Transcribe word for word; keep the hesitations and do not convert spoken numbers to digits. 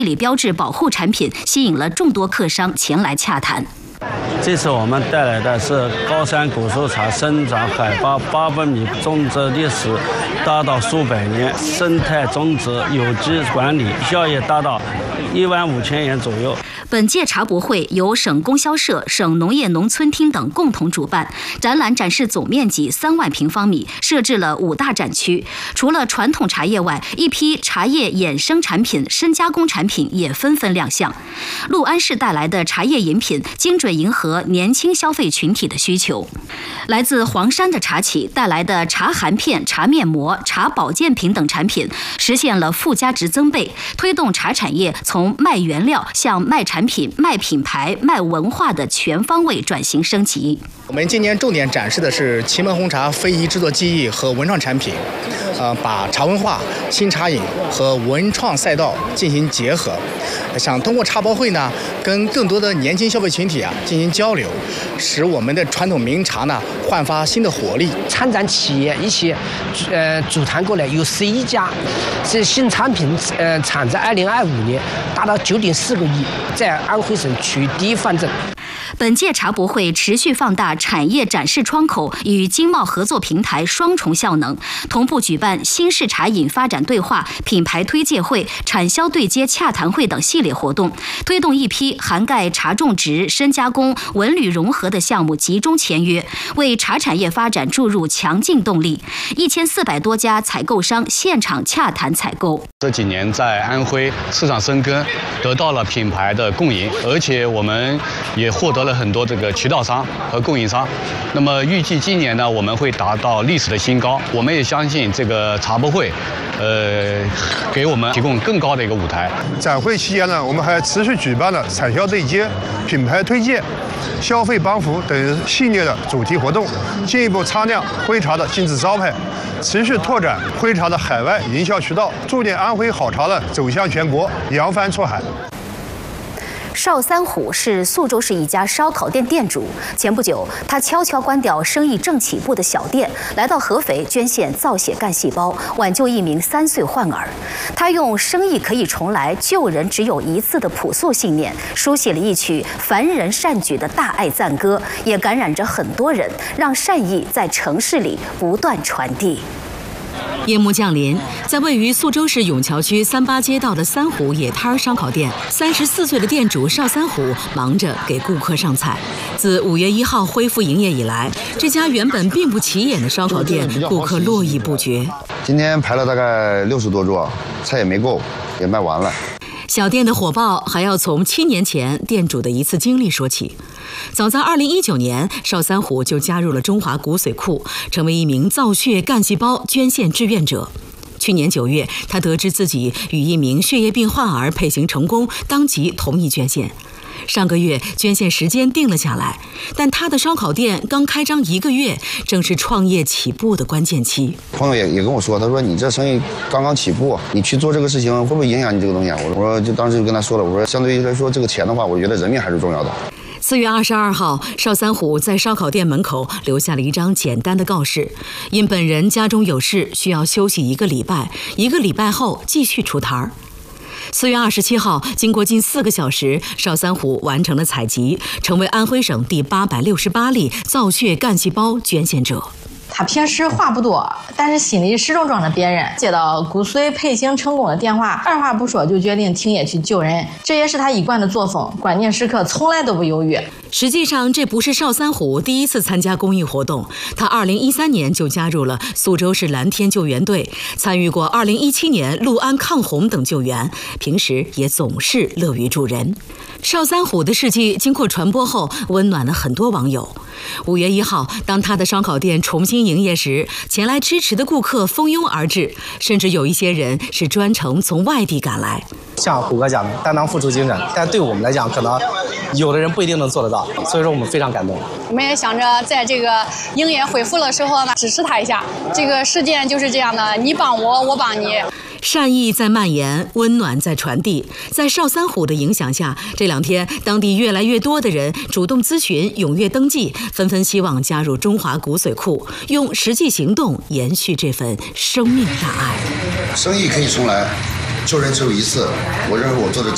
地理标志保护产品，吸引了众多客商前来洽谈。 这次我们带来的是高山古树茶，生长海拔八百米，种植历史达到数百年，生态种植、有机管理，效益达到一万五千元左右。 本届茶博会由省供销社、省农业农村厅等共同主办，展览展示总面积三万平方米，设置了五大展区。除了传统茶叶外，一批茶叶衍生产品、深加工产品也纷纷亮相。六安市带来的茶叶饮品，精准迎合年轻消费群体的需求。来自黄山的茶企带来的茶含片、茶面膜、茶保健品等产品，实现了附加值增倍，推动茶产业从卖原料向卖产品、卖品牌、卖文化的全方位转型升级。 我们今年重点展示的是祁门红茶非遗制作技艺和文创产品，呃，把茶文化、新茶饮和文创赛道进行结合，想通过茶博会呢，跟更多的年轻消费群体啊进行交流，使我们的传统名茶呢焕发新的活力。 参展企业一起呃组团过来有十一家，这新产品呃产在二零二五年达到九点四个亿，在安徽省取第一范正。 本届茶博会持续放大产业展示窗口与经贸合作平台双重效能，同步举办新式茶饮发展对话、品牌推介会、产销对接洽谈会等系列活动，推动一批涵盖茶种植、深加工、文旅融合的项目集中签约，为茶产业发展注入强劲动力。一千四百多家采购商现场洽谈采购。 这几年在安徽市场深耕，得到了品牌的共赢，而且我们也获得了很多这个渠道商和供应商。那么预计今年呢，我们会达到历史的新高。我们也相信这个茶博会，呃，给我们提供更高的一个舞台。 展会期间呢，我们还持续举办了产销对接、品牌推荐、消费帮扶等系列的主题活动，进一步擦亮徽茶的金字招牌，持续拓展徽茶的海外营销渠道，助力安徽好茶的走向全国，扬帆出海。 邵三虎是宿州市一家烧烤店店主。前不久，他悄悄关掉生意正起步的小店，来到合肥捐献造血干细胞，挽救一名三岁患儿。他用“生意可以重来，救人只有一次”的朴素信念，书写了一曲凡人善举的大爱赞歌，也感染着很多人，让善意在城市里不断传递。夜幕降临，在位于宿州市永桥区三八街道的三虎野摊烧烤店，三十四岁的店主邵三虎忙着给顾客上菜。自五月一号恢复营业以来，这家原本并不起眼的烧烤店，顾客络绎不绝。 今天排了大概六十多桌，菜也没够，也卖完了。 小店的火爆还要从七年前店主的一次经历说起。早在二零一九年，邵三虎就加入了中华骨髓库，成为一名造血干细胞捐献志愿者。去年九月，他得知自己与一名血液病患儿配型成功，当即同意捐献。上个月捐献时间定了下来，但他的烧烤店刚开张一个月，正是创业起步的关键期。 朋友也也跟我说，他说你这生意刚刚起步，你去做这个事情会不会影响你这个东西？我说就当时就跟他说了，我说相对于来说这个钱的话，我觉得人命还是重要的。 四月二十二号，邵三虎在烧烤店门口留下了一张简单的告示，因本人家中有事，需要休息一个礼拜，一个礼拜后继续出摊儿。四月二十七号，经过近四个小时，邵三虎完成了采集，成为安徽省第八百六十八例造血干细胞捐献者。 他平时话不多，但是心里始终装着别人。接到骨髓配型成功的电话，二话不说就决定停业去救人，这也是他一贯的作风，关键时刻从来都不犹豫。 实际上，这不是邵三虎第一次参加公益活动，他二零一三年就加入了宿州市蓝天救援队，参与过二零一七年六安抗洪等救援，平时也总是乐于助人。邵三虎的事迹经过传播后，温暖了很多网友。五月一号，当他的烧烤店重新营业时，前来支持的顾客蜂拥而至，甚至有一些人是专程从外地赶来。 像虎哥讲的，担当付出精神，但对我们来讲，可能有的人不一定能做得到，所以说我们非常感动。 我们也想着在这个营业恢复的时候呢，支持他一下。这个事件就是这样的，你帮我，我帮你。 善意在蔓延，温暖在传递。在邵三虎的影响下，这两天当地越来越多的人主动咨询、踊跃登记，纷纷希望加入中华骨髓库，用实际行动延续这份生命大爱。 生意可以重来，救人只有一次。我认为我做的